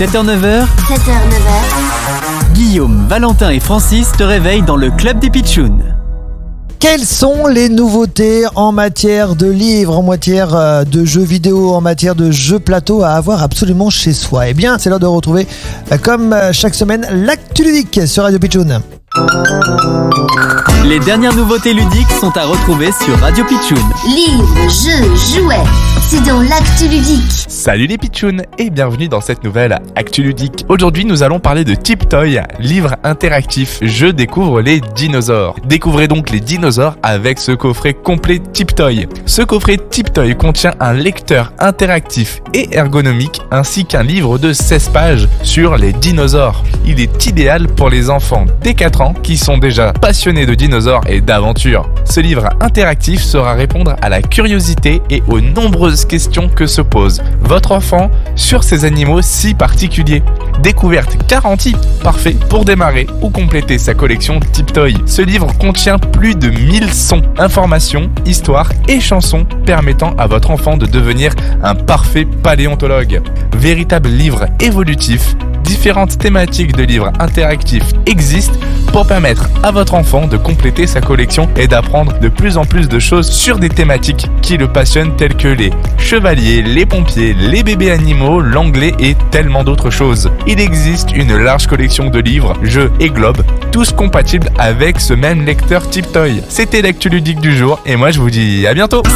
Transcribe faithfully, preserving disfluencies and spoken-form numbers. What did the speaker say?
sept heures neuf heures, sept heures neuf heures, Guillaume, Valentin et Francis te réveillent dans le club des Pitchouns. Quelles sont les nouveautés en matière de livres, en matière de jeux vidéo, en matière de jeux plateau à avoir absolument chez soi? Eh bien, c'est l'heure de retrouver, comme chaque semaine, l'actu ludique sur Radio Pitchoun. Les dernières nouveautés ludiques sont à retrouver sur Radio Pitchoun. livres, jeux, jouets, c'est dans l'actu ludique. Salut les Pitchouns et bienvenue dans cette nouvelle Actu Ludique. Aujourd'hui nous allons parler de Tiptoy, livre interactif Je découvre les dinosaures. Découvrez donc les dinosaures avec ce coffret complet Tiptoy. Ce coffret Tiptoy contient un lecteur interactif et ergonomique ainsi qu'un livre de seize pages sur les dinosaures. Il est idéal pour les enfants dès quatre ans qui sont déjà passionnés de dinosaures et d'aventures. Ce livre interactif saura répondre à la curiosité et aux nombreuses questions que se pose votre enfant sur ces animaux si particuliers. Découverte garantie, parfait pour démarrer ou compléter sa collection Tiptoy. Ce livre contient plus de mille sons, informations, histoires et chansons permettant à votre enfant de devenir un parfait paléontologue. Véritable livre évolutif, différentes thématiques de livres interactifs existent pour permettre à votre enfant de compléter sa collection et d'apprendre de plus en plus de choses sur des thématiques qui le passionnent telles que les chevaliers, les pompiers, les bébés animaux, l'anglais et tellement d'autres choses. Il existe une large collection de livres, jeux et globes, tous compatibles avec ce même lecteur Tiptoy. C'était l'actu ludique du jour et moi je vous dis à bientôt.